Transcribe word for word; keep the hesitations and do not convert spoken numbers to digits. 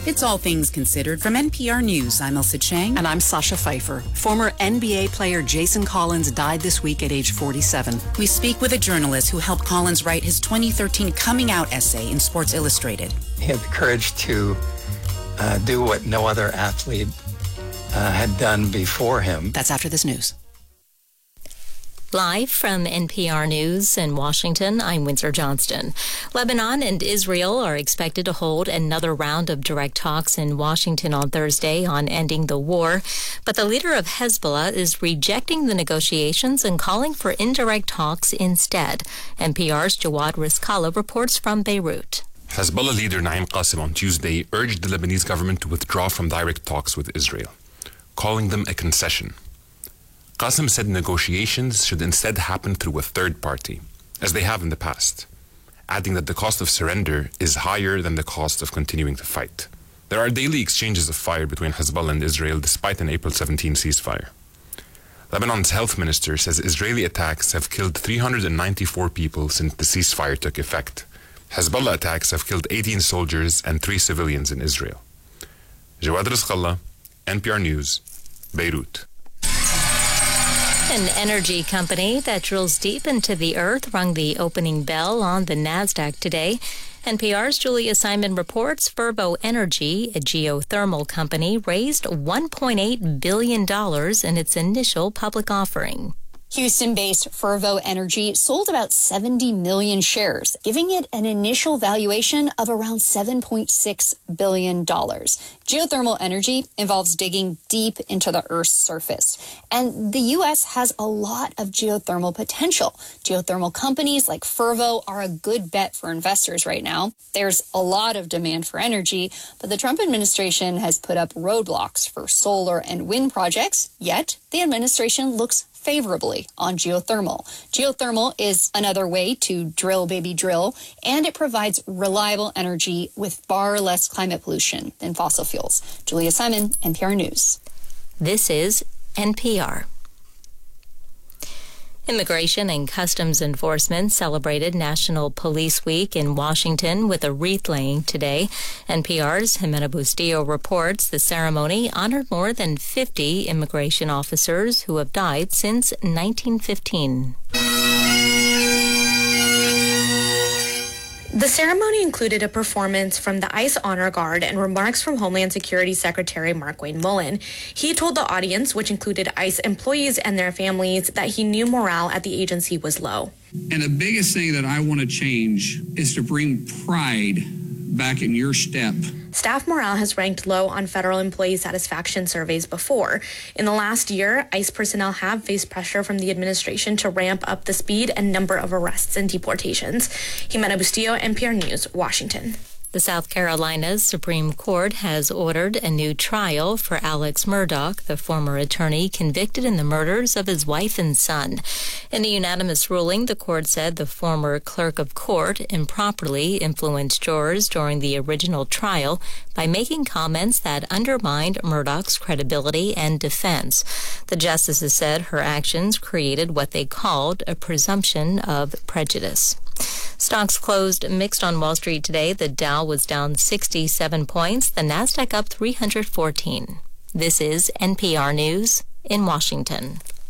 It's All Things Considered from N P R News. I'm Elsa Chang. And I'm Sasha Pfeiffer. Former N B A player Jason Collins died this week at age forty-seven. We speak with a journalist who helped Collins write his twenty thirteen coming out essay in Sports Illustrated. He had the courage to uh, do what no other athlete uh, had done before him. That's after this news. Live from N P R News in Washington, I'm Windsor Johnston. Lebanon and Israel are expected to hold another round of direct talks in Washington on Thursday on ending the war. But the leader of Hezbollah is rejecting the negotiations and calling for indirect talks instead. N P R's Jawad Rizkallah reports from Beirut. Hezbollah leader Naim Qassem on Tuesday urged the Lebanese government to withdraw from direct talks with Israel, calling them a concession. Qassem said negotiations should instead happen through a third party, as they have in the past, adding that the cost of surrender is higher than the cost of continuing to fight. There are daily exchanges of fire between Hezbollah and Israel despite an April seventeenth ceasefire. Lebanon's health minister says Israeli attacks have killed three hundred ninety-four people since the ceasefire took effect. Hezbollah attacks have killed eighteen soldiers and three civilians in Israel. Jawad Rizkallah, N P R News, Beirut. An energy company that drills deep into the earth rung the opening bell on the NASDAQ today. N P R's Julia Simon reports Fervo Energy, a geothermal company, raised one point eight billion dollars in its initial public offering. Houston-based Fervo Energy sold about seventy million shares, giving it an initial valuation of around seven point six billion dollars. Geothermal energy involves digging deep into the Earth's surface, and the U S has a lot of geothermal potential. Geothermal companies like Fervo are a good bet for investors right now. There's a lot of demand for energy, but the Trump administration has put up roadblocks for solar and wind projects, yet the administration looks favorably on geothermal. Geothermal is another way to drill, baby, drill, and it provides reliable energy with far less climate pollution than fossil fuels. Julia Simon, N P R News. This is N P R. Immigration and Customs Enforcement celebrated National Police Week in Washington with a wreath laying today. N P R's Jimena Bustillo reports the ceremony honored more than fifty immigration officers who have died since nineteen fifteen. The ceremony included a performance from the ICE Honor Guard and remarks from Homeland Security Secretary Markwayne Mullin. He told the audience, which included ICE employees and their families, that he knew morale at the agency was low. And the biggest thing that I want to change is to bring pride back in your step. Staff morale has ranked low on federal employee satisfaction surveys before. In the last year, ICE personnel have faced pressure from the administration to ramp up the speed and number of arrests and deportations. Jimena Bustillo, N P R News, Washington. The South Carolina's Supreme Court has ordered a new trial for Alex Murdaugh, the former attorney convicted in the murders of his wife and son. In a unanimous ruling, the court said the former clerk of court improperly influenced jurors during the original trial by making comments that undermined Murdaugh's credibility and defense. The justices said her actions created what they called a presumption of prejudice. Stocks closed mixed on Wall Street today. The Dow was down sixty-seven points, the Nasdaq up three hundred fourteen. This is N P R News in Washington.